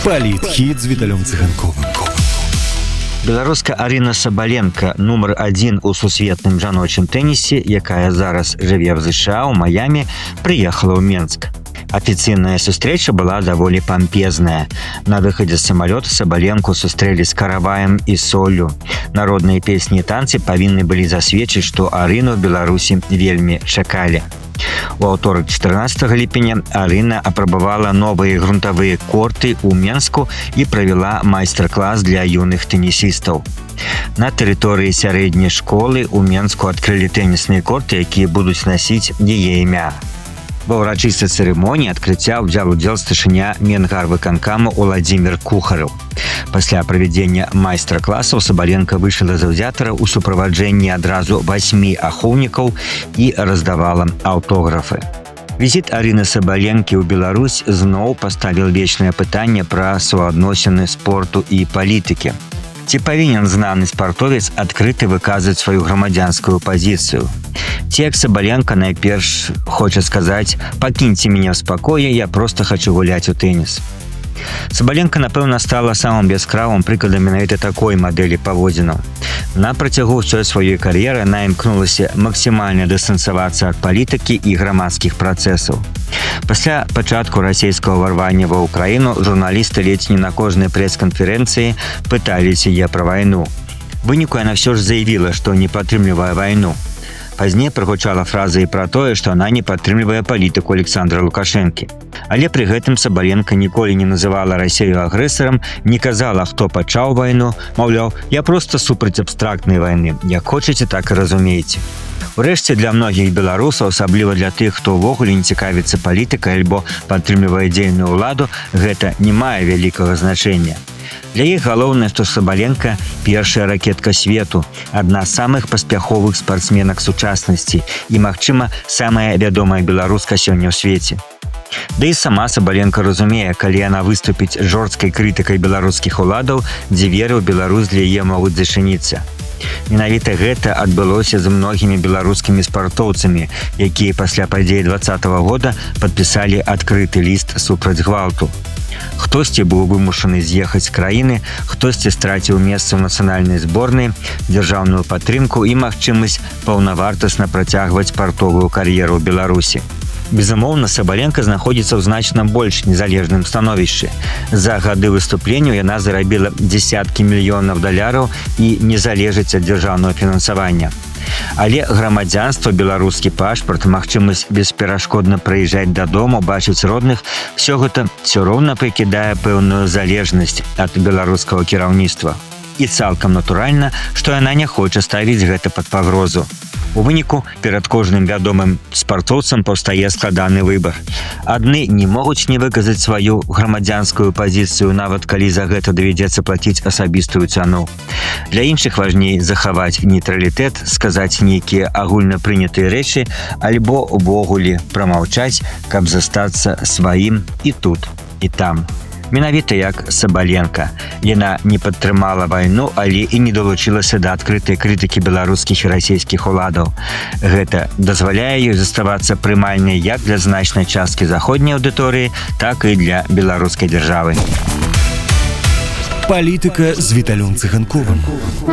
Палітхіт з Віталем Цыганковым. Беларуска Арына Сабаленко нумар 1 у сусветным жаночым тэнісе, якая зараз жыве в США ў Майамі, прыехала ў Менск. Афіцыйная сустрэча была даволі пампезная. На выхадзе з самалёта Сабаленку сустрэлі з караваем і соллю. Народныя песні і танцы павінны былі засведчыць, што Арыну ў Беларусі вельмі чакалі. У аўторак 14 ліпеня Арына апрабавала новыя грунтавыя корты ў Менску і правяла майстар-клас для юных тэнісістаў. На тэрыторыі сярэдняй школы ў Менску адкрылі тэнісныя корты, якія будуць насіць яе імя. Ва ўрачыстай цырымоніі адкрыцця ўзяў удзел старшыня Менгарвыканкама Уладзімір Кухараў. Пасля правядзення майстар-класаў Сабаленко выйшла заўзятара ў суправаджэнні адразу 8 ахоўнікаў і раздавала аўтографы. Візіт Арыны Сабаленкі ў Беларусь зноў паставіў вечнае пытанне пра суадносіны спорту і палітыкі. Ці павінен знаны спартовец адкрыта выказваць сваю грамадзянскую пазіцыю? Ці як Сабаленко найперш хоча сказаць: «Пакіньце мяне ў спакоі, я проста хачу гуляць у тэніс». Сабаленко, напэўна, стала самым яскравым прыкладам менавіта такой мадэлі паводзінаў. На працягу ўсёй сваёй кар'еры яна імкнулася максімальна дыстанцавацца ад палітыкі і грамадскіх працэсаў. Пасля пачатку расійскага ўварвання ва ўкраіну журналісты ледзь не на кожнай прэс-канферэнцыі пыталіся яе пра вайну. У выніку яна ўсё ж заявіла, што не падтрымлівае вайну. Пазней прагучала фраза і пра тое, што яна не падтрымлівае палітыку Александра Лукашэнкі. Але пры гэтым Сабаленко ніколі не называла Расію агрэсарам, не казала, хто пачаў вайну, маўляў, я проста супраць абстрактнай вайны. Як хочаце, так і разумееце. Урэшце, для многіх беларусаў, асабліва для тых, хто ўвогуле не цікавіцца палітыкай альбо падтрымлівае дзейную ўладу, гэта не мае вялікага значэння. Для іх галоўнае, што Сабаленко – першая ракетка свету, адна з самых паспяховых спартсменак сучаснасці і, магчыма, самая вядомая беларуска сёння ў свеце. Да і сама Сабаленко разумее, калі яна выступіць жорсткай крытыкай беларускіх уладаў, дзверы ў Беларусь для яе могуць зачыніцца. Менавіта гэта адбылося з многімі беларускімі спартоўцамі, якія пасля падзей 2020 года падпісалі адкрыты ліст супраць гвалту. Хтосьці быў вымушаны з'ехаць з краіны, хтосьці страціў месца ў нацыянальнай зборнай, дзяржаўную падтрымку і магчымасць паўнавартасна працягваць спартовую кар'еру ў Беларусі. Безумоўна, Сабаленко знаходзіцца ў значна больш незалежным становішчы. За гады выступленняў яна зарабіла дзесяткі мільёнаў даляраў і не залежыць ад дзяржаўнага фінансавання. Але грамадзянства, беларускі пашпарт, магчымасць бесперашкодна прыязджаць дадому, бачыць родных, все гэта ўсё роўна пакідае пэўную залежнасць ад беларускага кіраўніцтва. І цалкам натуральна, што яна не хоча ставіць гэта пад пагрозу. У выніку перад кожным вядомым спартоўцам паўстае складаны выбар. Адны не могуць не выказаць сваю грамадзянскую пазіцыю, нават калі за гэта давядзецца плаціць асабістую цану. Для іншых важней захаваць нейтралітэт, сказаць нейкія агульнапрынятыя рэчы, альбо увогуле прамаўчаць, каб застацца сваім і тут, і там. Менавіта як Сабаленко. Яна не падтрымала вайну, але і не далучылася да адкрытай крытыкі беларускіх і расійскіх уладаў. Гэта дазваляе ёй заставацца прымальнай як для значнай часткі заходняй аўдыторыі, так і для беларускай дзяржавы. Палітыка з Віталем Цыганковым.